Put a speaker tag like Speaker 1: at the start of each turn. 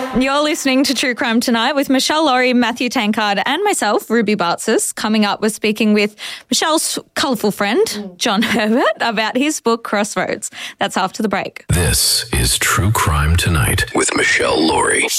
Speaker 1: You're listening to True Crime Tonight with Michelle Laurie, Matthew Tankard and myself, Ruby Bartzis. Coming up, we're speaking with Michelle's colourful friend, John Herbert, about his book, Crossroads. That's after the break.
Speaker 2: This is True Crime Tonight with Michelle Laurie.